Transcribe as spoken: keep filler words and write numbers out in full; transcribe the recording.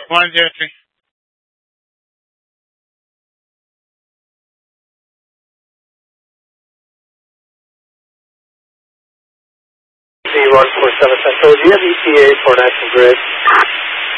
One zero three. one four seven Central, do you have E T A for National Grid?